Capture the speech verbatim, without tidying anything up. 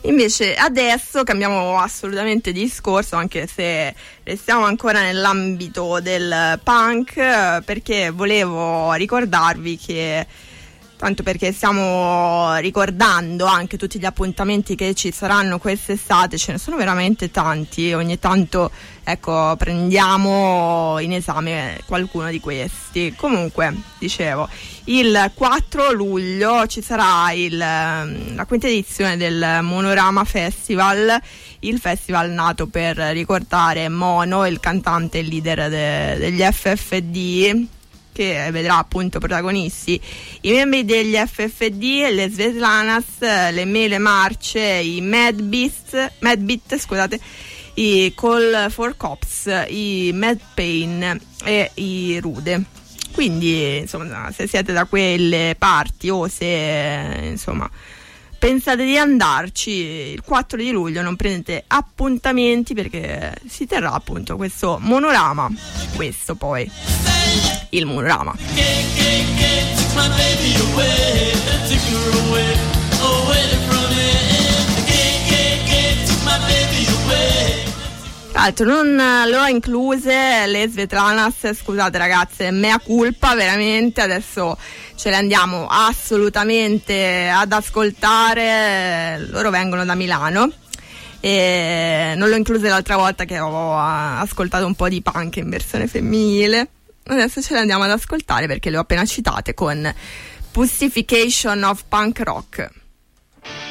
Invece adesso cambiamo assolutamente discorso, anche se restiamo ancora nell'ambito del punk, perché volevo ricordarvi che, tanto perché stiamo ricordando anche tutti gli appuntamenti che ci saranno quest'estate, ce ne sono veramente tanti, ogni tanto ecco prendiamo in esame qualcuno di questi. Comunque, dicevo, il quattro luglio ci sarà il, la quinta edizione del Monorama Festival, il festival nato per ricordare Mono, il cantante e il leader de, degli F F D, che vedrà appunto protagonisti i membri degli F F D, le Svetlanas, le Mele Marce, i Mad Beast, Mad Beat, scusate, i Call for Cops, i Mad Pain e i Rude. Quindi insomma, se siete da quelle parti o se insomma pensate di andarci il quattro di luglio, non prendete appuntamenti, perché si terrà appunto questo monorama, questo poi il monorama. Tra l'altro non le ho incluse le Svetlanas, scusate ragazze, mea culpa veramente, adesso ce le andiamo assolutamente ad ascoltare, loro vengono da Milano e non le ho incluse l'altra volta che ho ascoltato un po' di punk in versione femminile, adesso ce le andiamo ad ascoltare perché le ho appena citate con Pussification of Punk Rock.